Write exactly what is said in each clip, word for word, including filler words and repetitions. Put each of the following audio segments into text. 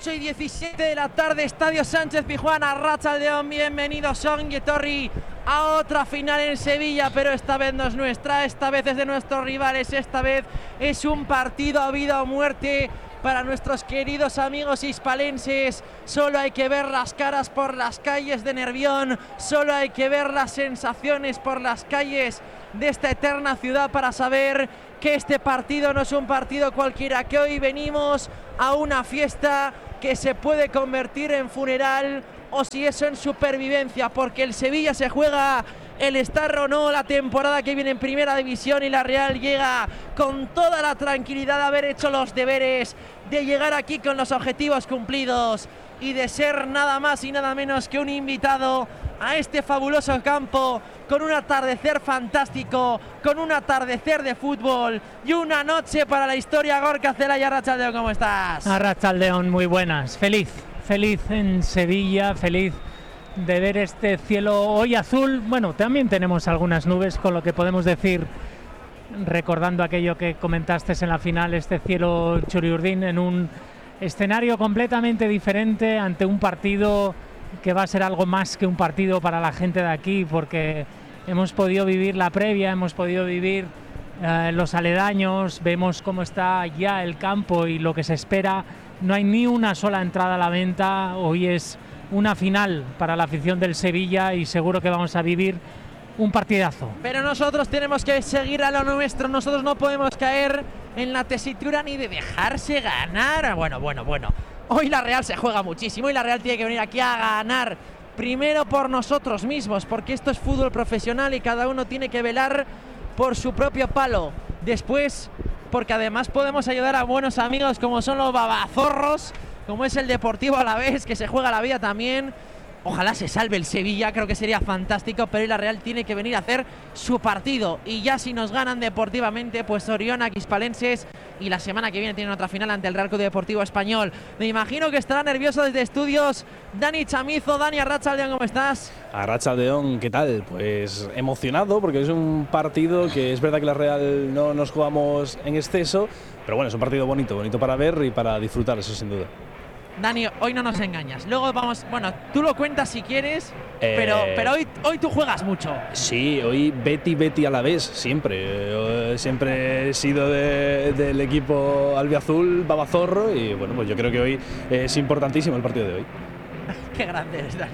ocho y diecisiete de la tarde, Estadio Sánchez Pizjuán, Arratsaldeon, bienvenidos ongi etorri a otra final en Sevilla, pero esta vez no es nuestra, esta vez es de nuestros rivales, esta vez es un partido a vida o muerte para nuestros queridos amigos hispalenses. Solo hay que ver las caras por las calles de Nervión, solo hay que ver las sensaciones por las calles de esta eterna ciudad para saber que este partido no es un partido cualquiera, que hoy venimos a una fiesta que se puede convertir en funeral o si eso en supervivencia, porque el Sevilla se juega el estar o no la temporada que viene en Primera División y la Real llega con toda la tranquilidad de haber hecho los deberes, de llegar aquí con los objetivos cumplidos y de ser nada más y nada menos que un invitado a este fabuloso campo, con un atardecer fantástico, con un atardecer de fútbol y una noche para la historia. Gorka Zelaya, Arratsaldeon, ¿cómo estás? Arratsaldeon, muy buenas, feliz, feliz en Sevilla, feliz de ver este cielo hoy azul. Bueno, también tenemos algunas nubes, con lo que podemos decir, recordando aquello que comentaste en la final, este cielo churiurdín en un escenario completamente diferente, ante un partido que va a ser algo más que un partido para la gente de aquí, porque hemos podido vivir la previa, hemos podido vivir eh, los aledaños, vemos cómo está ya el campo y lo que se espera. No hay ni una sola entrada a la venta, hoy es una final para la afición del Sevilla y seguro que vamos a vivir un partidazo. Pero nosotros tenemos que seguir a lo nuestro, nosotros no podemos caer en la tesitura ni de dejarse ganar. Bueno, bueno, bueno. Hoy la Real se juega muchísimo y la Real tiene que venir aquí a ganar. Primero por nosotros mismos, porque esto es fútbol profesional y cada uno tiene que velar por su propio palo. Después, porque además podemos ayudar a buenos amigos como son los babazorros, como es el Deportivo Alavés, que se juega la vida también. Ojalá se salve el Sevilla, creo que sería fantástico, pero hoy la Real tiene que venir a hacer su partido. Y ya si nos ganan deportivamente, pues Oriona, hispalenses, y la semana que viene tienen otra final ante el Real Club Deportivo Español. Me imagino que estará nervioso desde estudios Dani Chamizo. Dani, Arratsaldeon, ¿cómo estás? Arratsaldeon, ¿qué tal? Pues emocionado, porque es un partido que es verdad que la Real no nos jugamos en exceso, pero bueno, es un partido bonito, bonito para ver y para disfrutar, eso sin duda. Dani, hoy no nos engañas. Luego vamos, bueno, tú lo cuentas si quieres, eh, pero, pero hoy, hoy tú juegas mucho. Sí, hoy Betty, Betty a la vez, siempre. Yo siempre he sido de, del equipo albiazul, babazorro, y bueno, pues yo creo que hoy es importantísimo el partido de hoy. Qué grande eres, Dani.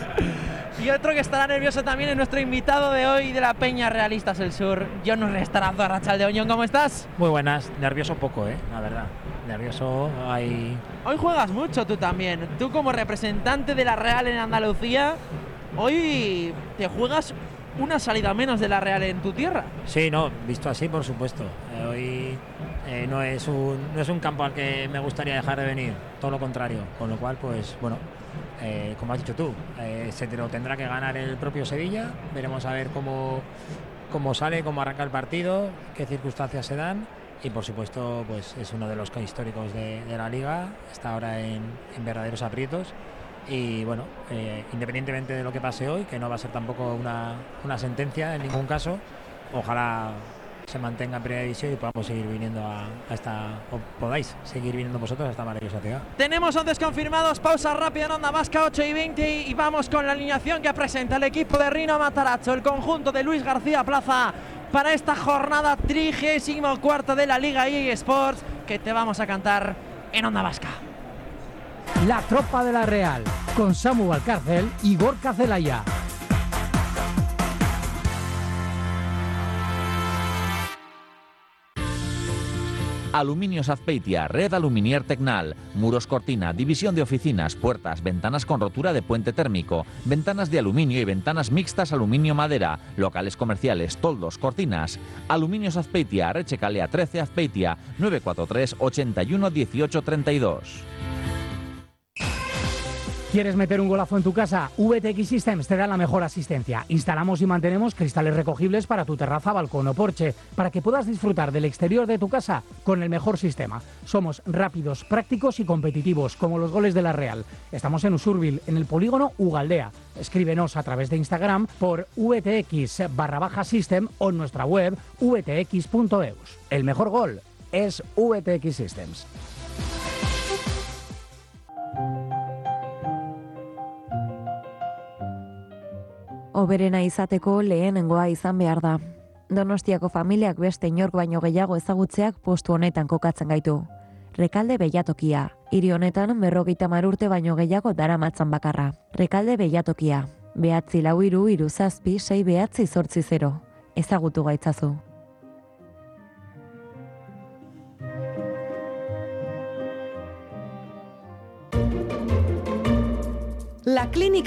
Y otro que estará nervioso también es nuestro invitado de hoy de la Peña Realistas del Sur, Jon Restarazo. Arratsaldeon, ¿cómo estás? Muy buenas, nervioso poco, eh, la verdad. Nervioso hay. Hoy juegas mucho tú también. Tú como representante de la Real en Andalucía, hoy te juegas una salida menos de la Real en tu tierra. Sí, no, visto así, por supuesto. Eh, hoy eh, no es un no es un campo al que me gustaría dejar de venir, todo lo contrario. Con lo cual, pues bueno, eh, como has dicho tú, eh, se te lo tendrá que ganar el propio Sevilla. Veremos a ver cómo, cómo sale, cómo arranca el partido, qué circunstancias se dan. Y por supuesto, pues es uno de los históricos de, de la Liga, está ahora en, en verdaderos aprietos. Y bueno, eh, independientemente de lo que pase hoy, que no va a ser tampoco una, una sentencia en ningún caso, ojalá se mantenga en Primera División y podamos seguir viniendo a, a esta, o podáis seguir viniendo vosotros a esta maravillosa ciudad. Tenemos once confirmados, pausa rápida en Onda Vasca, ocho y veinte, y vamos con la alineación que presenta el equipo de Rino Matarazzo, el conjunto de Luis García Plaza, para esta jornada trigésimo cuarta de la Liga E A Sports, que te vamos a cantar en Onda Vasca. La tropa de la Real, con Samu Valcárcel y Gorka Zelaya. Aluminios Azpeitia, Red Aluminier Tecnal, Muros Cortina, División de Oficinas, Puertas, Ventanas con rotura de puente térmico, Ventanas de aluminio y ventanas mixtas aluminio-madera, locales comerciales, toldos, cortinas. Aluminios Azpeitia, Rechecalea trece Azpeitia, nueve cuatro tres, ochenta y uno, dieciocho, treinta y dos. ¿Quieres meter un golazo en tu casa? V T X Systems te da la mejor asistencia. Instalamos y mantenemos cristales recogibles para tu terraza, balcón o porche, para que puedas disfrutar del exterior de tu casa con el mejor sistema. Somos rápidos, prácticos y competitivos, como los goles de la Real. Estamos en Usurbil, en el polígono Ugaldea. Escríbenos a través de Instagram por vtx barra baja system o en nuestra web v t x punto e u s. El mejor gol es V T X Systems. hoberena izateko lehenengoa izan behar da. Donostiako familiak beste inork baino gehiago ezagutzeak postu honetan kokatzen gaitu. Rekalde Beilatokia. Hiri honetan berrogeita hamar urte baino gehiago daramatzan bakarra. Rekalde Beilatokia. Behatzi lau hiru hiru zazpi sei behatzi zortzi zero. Ezagutu gaitzazu. La Clínica